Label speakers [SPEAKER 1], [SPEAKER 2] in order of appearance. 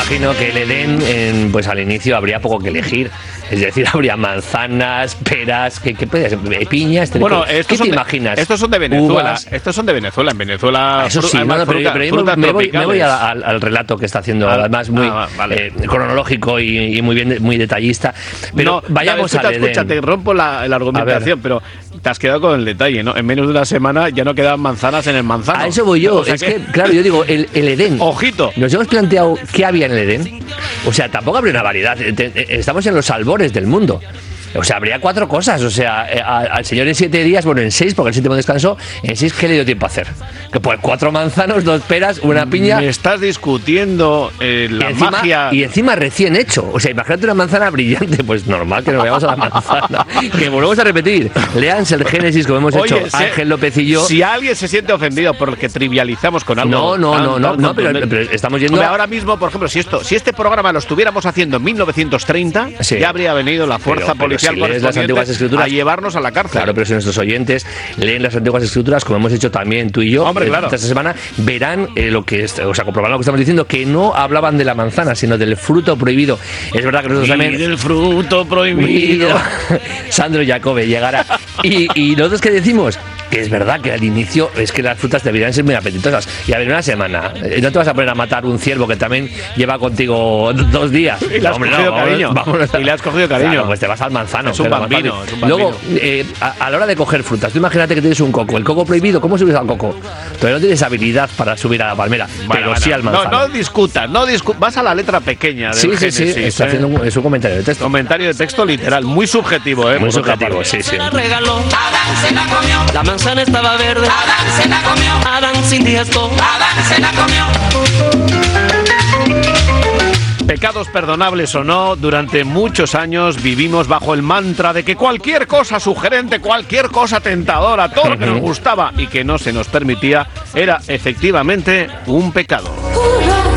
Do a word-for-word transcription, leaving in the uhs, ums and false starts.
[SPEAKER 1] imagino que el Edén, en, pues al inicio habría poco que elegir. Es decir, habría manzanas, peras, ¿qué, qué puede ser? Piñas.
[SPEAKER 2] Bueno,
[SPEAKER 1] ¿qué te
[SPEAKER 2] de,
[SPEAKER 1] imaginas?
[SPEAKER 2] Estos son de Venezuela.
[SPEAKER 1] Uvas.
[SPEAKER 2] Estos son de Venezuela. En Venezuela.
[SPEAKER 1] Ah, eso sí, no, no, pero, fruta, pero yo me, me, voy, me voy a, al, al relato que está haciendo, ah, además muy ah, vale. eh, cronológico y, y muy bien, muy detallista. Pero no, vayamos a Edén.
[SPEAKER 2] Escúchate, rompo la, la argumentación, pero te has quedado con el detalle, ¿no? En menos de una semana ya no quedan manzanas en el manzano.
[SPEAKER 1] A eso voy yo. O sea, es que, que, claro, yo digo, el, el Edén.
[SPEAKER 2] Ojito.
[SPEAKER 1] Nos hemos planteado qué había en el Edén. O sea, tampoco habría una variedad. Estamos en los albores del mundo. O sea, habría cuatro cosas. O sea, al señor en siete días, bueno, en seis, porque el séptimo descansó, en seis, ¿qué le dio tiempo a hacer? Que pues cuatro manzanos, dos peras, una piña.
[SPEAKER 2] Me estás discutiendo eh, la
[SPEAKER 1] y encima,
[SPEAKER 2] magia.
[SPEAKER 1] Y encima recién hecho. O sea, imagínate una manzana brillante. Pues normal que nos veamos a la manzana. Que volvemos a repetir. Léanse el Génesis, como hemos Oye, hecho si, Ángel López y yo.
[SPEAKER 2] Si alguien se siente ofendido por lo que trivializamos con algo.
[SPEAKER 1] No, no, tan, no, no, tan, no pero, pero estamos yendo.
[SPEAKER 2] Hombre, ahora mismo, por ejemplo, si esto, si este programa lo estuviéramos haciendo en mil novecientos treinta, sí. ya habría venido la fuerza pero, policial
[SPEAKER 1] pero si lees las antiguas escrituras,
[SPEAKER 2] a llevarnos a la cárcel.
[SPEAKER 1] Claro, pero si nuestros oyentes leen las antiguas escrituras, como hemos hecho también tú y yo,
[SPEAKER 2] Hombre, claro.
[SPEAKER 1] esta semana, verán eh, lo que, es, o sea, comprobarán lo que estamos diciendo, que no hablaban de la manzana, sino del fruto prohibido. Es verdad que nosotros
[SPEAKER 2] y
[SPEAKER 1] también.
[SPEAKER 2] del fruto prohibido.
[SPEAKER 1] Sandro Jacobe llegará. Y, y nosotros qué decimos. Que es verdad que al inicio es que las frutas deberían ser muy apetitosas. Y a ver, una semana, no te vas a poner a matar un ciervo que también lleva contigo dos días.
[SPEAKER 2] Y le has
[SPEAKER 1] Hombre,
[SPEAKER 2] cogido
[SPEAKER 1] no,
[SPEAKER 2] cariño.
[SPEAKER 1] Vámonos a...
[SPEAKER 2] Y le has cogido cariño.
[SPEAKER 1] Claro, pues te vas al manzano.
[SPEAKER 2] Es un bambino. Es un bambino.
[SPEAKER 1] Luego, eh, a, a la hora de coger frutas, tú imagínate que tienes un coco. El coco prohibido, ¿cómo subes al coco? Todavía no tienes habilidad para subir a la palmera, bueno, pero bueno, sí al manzano.
[SPEAKER 2] No, no discutas, no discutas. Vas a la letra pequeña del
[SPEAKER 1] Sí, sí,
[SPEAKER 2] Génesis,
[SPEAKER 1] sí. Está
[SPEAKER 2] ¿eh?
[SPEAKER 1] haciendo un, es un comentario de texto.
[SPEAKER 2] Comentario de texto literal, muy subjetivo, ¿eh?
[SPEAKER 1] Muy subjetivo, sí, sí.
[SPEAKER 3] La regaló, Adán se la comió. La manzana estaba verde. Adán se la comió. Adán sin digestión. Adán se la comió.
[SPEAKER 2] Pecados perdonables o no, durante muchos años vivimos bajo el mantra de que cualquier cosa sugerente, cualquier cosa tentadora, todo lo que nos gustaba y que no se nos permitía, era efectivamente un pecado.